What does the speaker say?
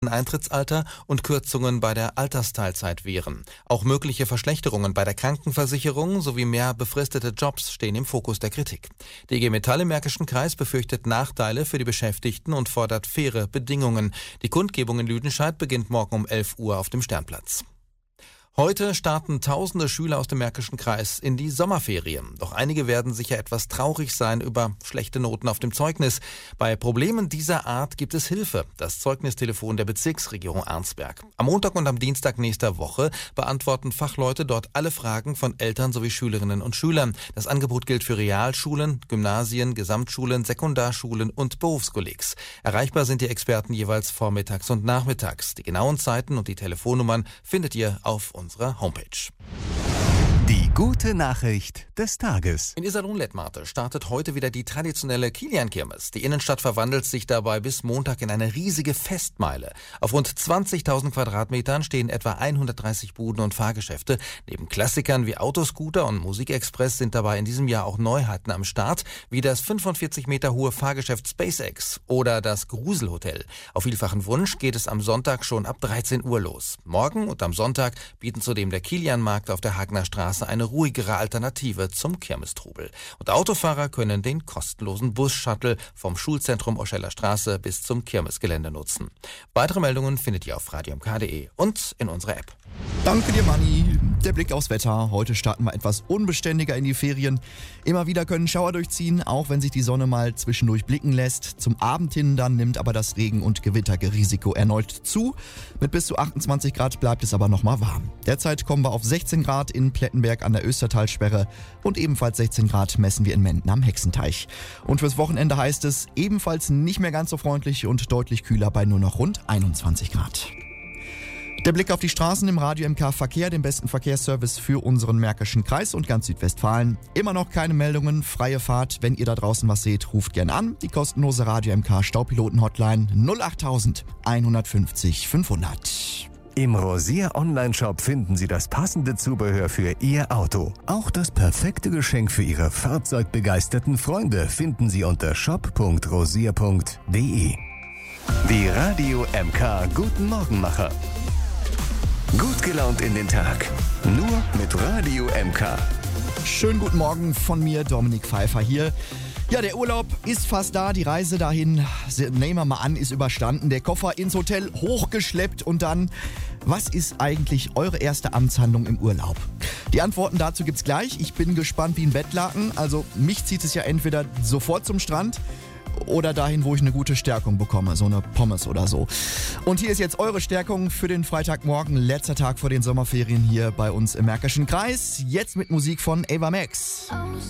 Eintrittsalter und Kürzungen bei der Altersteilzeit wehren. Auch mögliche Verschlechterungen bei der Krankenversicherung sowie mehr befristete Jobs stehen im Fokus der Kritik. Die IG Metall im Märkischen Kreis befürchtet Nachteile für die Beschäftigten und fordert faire Bedingungen. Die Kundgebung in Lüdenscheid beginnt morgen um 11 Uhr auf dem Sternplatz. Heute starten tausende Schüler aus dem Märkischen Kreis in die Sommerferien. Doch einige werden sicher etwas traurig sein über schlechte Noten auf dem Zeugnis. Bei Problemen dieser Art gibt es Hilfe. Das Zeugnistelefon der Bezirksregierung Arnsberg. Am Montag und am Dienstag nächster Woche beantworten Fachleute dort alle Fragen von Eltern sowie Schülerinnen und Schülern. Das Angebot gilt für Realschulen, Gymnasien, Gesamtschulen, Sekundarschulen und Berufskollegs. Erreichbar sind die Experten jeweils vormittags und nachmittags. Die genauen Zeiten und die Telefonnummern findet ihr auf unserer Homepage. Die gute Nachricht des Tages. In Iserlohn-Lettmate startet heute wieder die traditionelle Kilian-Kirmes. Die Innenstadt verwandelt sich dabei bis Montag in eine riesige Festmeile. Auf rund 20.000 Quadratmetern stehen etwa 130 Buden und Fahrgeschäfte. Neben Klassikern wie Autoscooter und Musikexpress sind dabei in diesem Jahr auch Neuheiten am Start, wie das 45 Meter hohe Fahrgeschäft SpaceX oder das Gruselhotel. Auf vielfachen Wunsch geht es am Sonntag schon ab 13 Uhr los. Morgen und am Sonntag bieten zudem der Kilian-Markt auf der Hagener Straße eine ruhigere Alternative zum Kirmestrubel. Und Autofahrer können den kostenlosen Bus-Shuttle vom Schulzentrum Oscheller Straße bis zum Kirmesgelände nutzen. Weitere Meldungen findet ihr auf radiomk.de und in unserer App. Danke dir, Manni. Der Blick aufs Wetter. Heute starten wir etwas unbeständiger in die Ferien. Immer wieder können Schauer durchziehen, auch wenn sich die Sonne mal zwischendurch blicken lässt. Zum Abend hin dann nimmt aber das Regen- und Gewitterrisiko erneut zu. Mit bis zu 28 Grad bleibt es aber nochmal warm. Derzeit kommen wir auf 16 Grad in Plettenberg an der Östertalsperre und ebenfalls 16 Grad messen wir in Menden am Hexenteich. Und fürs Wochenende heißt es ebenfalls nicht mehr ganz so freundlich und deutlich kühler bei nur noch rund 21 Grad. Der Blick auf die Straßen im Radio MK Verkehr, dem besten Verkehrsservice für unseren Märkischen Kreis und ganz Südwestfalen. Immer noch keine Meldungen, freie Fahrt. Wenn ihr da draußen was seht, ruft gern an. Die kostenlose Radio MK Staupiloten-Hotline 08000 150 500. Im Rosier Online-Shop finden Sie das passende Zubehör für Ihr Auto. Auch das perfekte Geschenk für Ihre fahrzeugbegeisterten Freunde finden Sie unter shop.rosier.de. Die Radio MK Guten Morgenmacher. Gut gelaunt in den Tag. Nur mit Radio MK. Schönen guten Morgen von mir, Dominik Pfeiffer hier. Ja, der Urlaub ist fast da, die Reise dahin, nehmen wir mal an, ist überstanden. Der Koffer ins Hotel hochgeschleppt und dann, was ist eigentlich eure erste Amtshandlung im Urlaub? Die Antworten dazu gibt's gleich. Ich bin gespannt wie ein Bettlaken. Also mich zieht es ja entweder sofort zum Strand oder dahin, wo ich eine gute Stärkung bekomme, so eine Pommes oder so. Und hier ist jetzt eure Stärkung für den Freitagmorgen, letzter Tag vor den Sommerferien hier bei uns im Märkischen Kreis. Jetzt mit Musik von Ava Max.